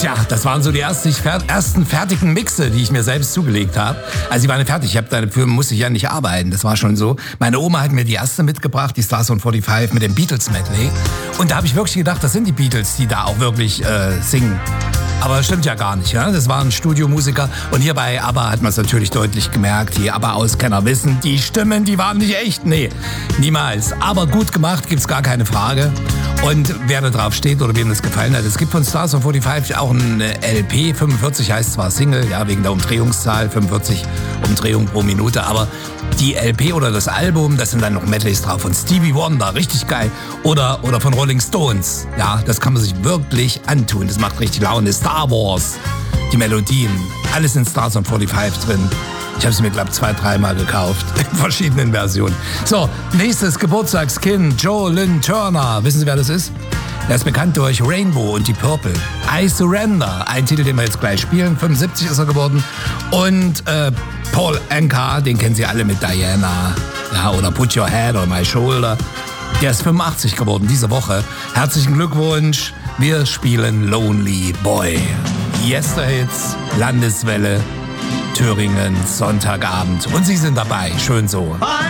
Tja, das waren so die ersten fertigen Mixe, die ich mir selbst zugelegt habe. Also die waren fertig, dafür musste ich ja nicht arbeiten, das war schon so. Meine Oma hat mir die erste mitgebracht, die Stars on 45 mit dem Beatles-Medley. Und da habe ich wirklich gedacht, das sind die Beatles, die da auch wirklich singen. Aber das stimmt ja gar nicht, ja? Das waren Studiomusiker. Und hier bei ABBA hat man es natürlich deutlich gemerkt. Die ABBA-Auskenner wissen, die Stimmen, die waren nicht echt. Nee, niemals. Aber gut gemacht, gibt's gar keine Frage. Und wer da drauf steht oder wem das gefallen hat, es gibt von Stars on 45 auch eine LP. 45 heißt zwar Single, ja, wegen der Umdrehungszahl, 45 Umdrehungen pro Minute. Aber die LP oder das Album, das sind dann noch Medleys drauf. Von Stevie Wonder, richtig geil. Oder von Rolling Stones. Ja, das kann man sich wirklich antun. Das macht richtig Laune. Star Wars, die Melodien, alles in Stars on 45 drin. Ich habe sie mir, glaube ich, 2-3 Mal gekauft. In verschiedenen Versionen. So, nächstes Geburtstagskind, Joe Lynn Turner. Wissen Sie, wer das ist? Er ist bekannt durch Rainbow und die Purple. I Surrender, ein Titel, den wir jetzt gleich spielen. 75 ist er geworden. Und Paul Anka, den kennen Sie alle mit Diana. Ja, oder Put Your Head on My Shoulder. Der ist 85 geworden diese Woche. Herzlichen Glückwunsch. Wir spielen Lonely Boy. Yesterhits, Landeswelle, Thüringen, Sonntagabend. Und Sie sind dabei. Schön so.